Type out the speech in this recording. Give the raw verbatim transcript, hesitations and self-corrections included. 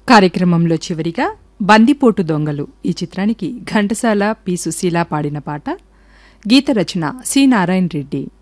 కార్యక్రమంలో చివరిగా బందిపోటు దొంగలు ఈ చిత్రానికి ఘంటసాల పి సుశీల పాడిన పాట, గీత రచన సి నారాయణ రెడ్డి.